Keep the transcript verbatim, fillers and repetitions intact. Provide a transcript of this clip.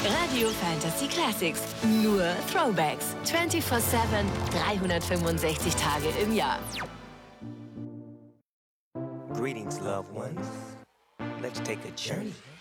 Radio Fantasy Classics. Nur Throwbacks. vierundzwanzig sieben, dreihundertfünfundsechzig Tage im Jahr. Greetings, loved ones. Let's take a journey.